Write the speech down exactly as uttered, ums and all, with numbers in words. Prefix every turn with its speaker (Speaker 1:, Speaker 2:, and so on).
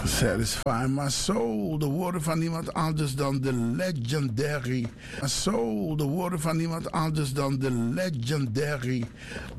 Speaker 1: Satisfy my soul. De woorden van niemand anders dan de legendary. My soul. De woorden van niemand anders dan de legendary